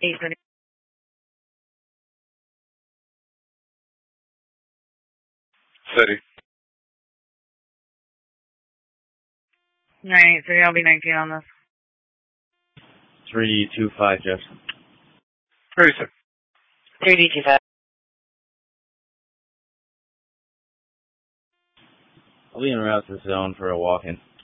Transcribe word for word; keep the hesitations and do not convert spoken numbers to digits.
eight thirty. City. nine eight three, I'll be nineteen on this. three two five, Jeff. thirty-six. three D two five. I'll be en route to the zone for a walk-in.